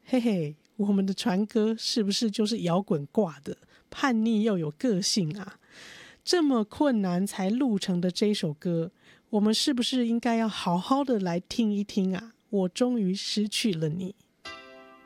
嘿嘿，我们的传歌是不是就是摇滚挂的，叛逆又有个性啊？这么困难才录成的这首歌，我们是不是应该要好好的来听一听啊？我终于失去了你。